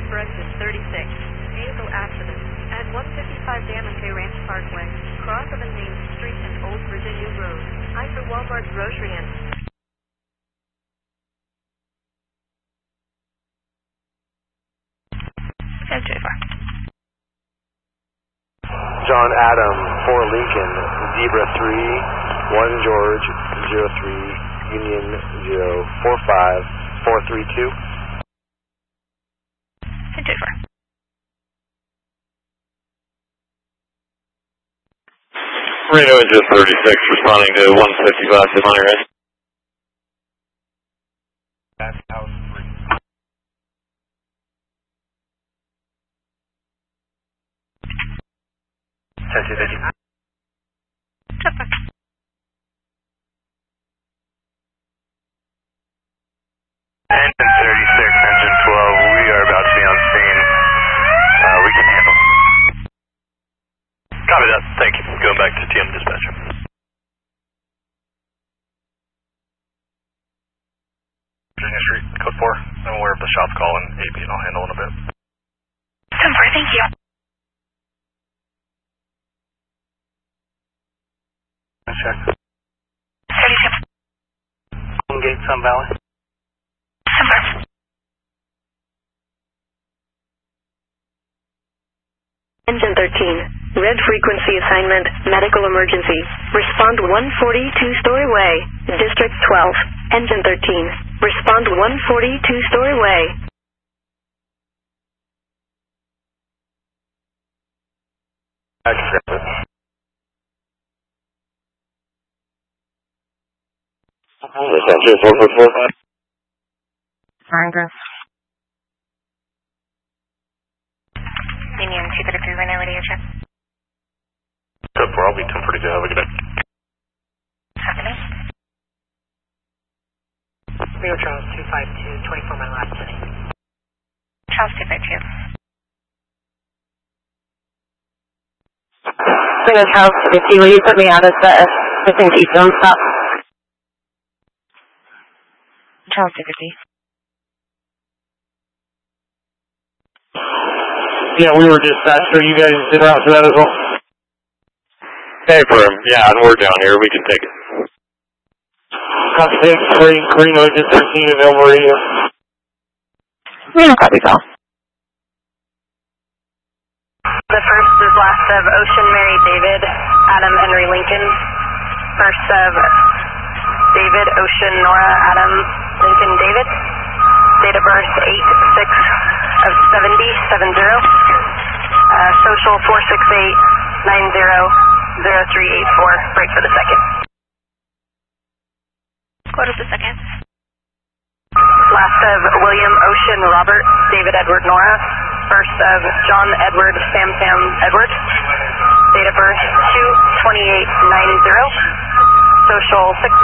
correction 36. Vehicle accident at 155 Damante Ranch Parkway, cross of a named street and Old Virginia Road. I for Walmart Grocery and 1024. John Adam, 4 Lincoln, Zebra 3, 1 George, 03, Union 045, 432. 1024. Reno Engine 36, responding to 155 to Money Red. That's house 3. 10-250. Engine 36, engine 12, we are about to be on scene. We can handle. Copy that, thank you. Going back to TM dispatcher. Virginia Street, code 4. I'm aware of the shop call and AB, and I'll handle in a bit. 10-4, thank you. Check. 37. Golden Gate, Sun Valley. 10-4. Engine 13, red frequency assignment, medical emergency. Respond 140 two-story way, District 12. Engine 13, respond 140 two-story way. Engine 444. Congress. Union 233, Reno, radio check. Code 4, I'll be 10 pretty good. Have a good day. Happening. Rio Charles 252, 24 mile last city. Charles 252. Rio Charles 250, will you put me out of the missing Keystone stop? Charles 250. Yeah, we were dispatched, so you guys did out to that as well? Hey, firm. Yeah, and we're down here. We can take it. Copy 6, Reno Engine 13, available radio. Reno, copy, call. The first is last of Ocean Mary David, Adam Henry Lincoln. First of David, Ocean Nora, Adam Lincoln David. Date of birth 8/6/70. Social 468-90-0384. Break for the second. Quote of the second. Last of William Ocean Robert David Edward Nora. First of John Edward Sam Edward. Date of birth 2/28/90. Social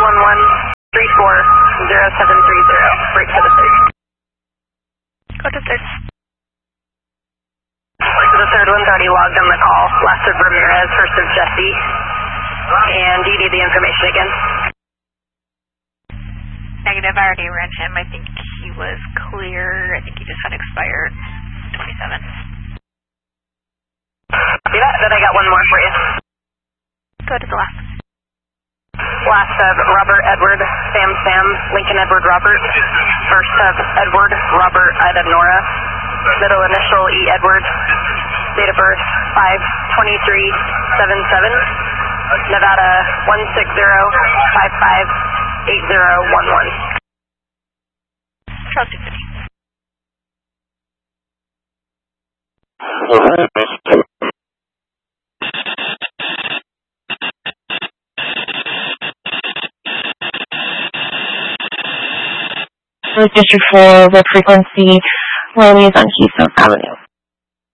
611-340730. Break for the third. Quote of third. The third one's already logged on the call. Last of Ramirez, first of Jesse. And do you need the information again? Negative, I already ran him. I think he was clear. I think he just had expired 27. See that? Then I got one more for you. Go to the last. Last of Robert Edward Sam Lincoln Edward Robert. First of Edward Robert Ida Nora. Middle initial E Edward. Date of birth 5/23/77. Nevada 160558011. Charles 250. District 4, red frequency, Riley's on Keystone Avenue.